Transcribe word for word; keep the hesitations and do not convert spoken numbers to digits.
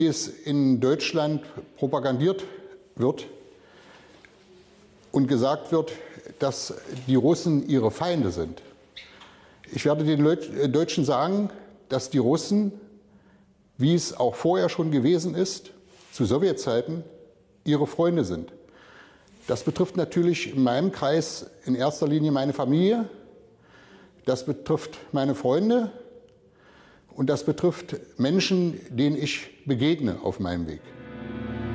wie es in Deutschland propagandiert wird und gesagt wird, dass die Russen ihre Feinde sind. Ich werde den Leut- Deutschen sagen, dass die Russen, wie es auch vorher schon gewesen ist, zu Sowjetzeiten, ihre Freunde sind. Das betrifft natürlich in meinem Kreis in erster Linie meine Familie, das betrifft meine Freunde und das betrifft Menschen, denen ich begegne auf meinem Weg.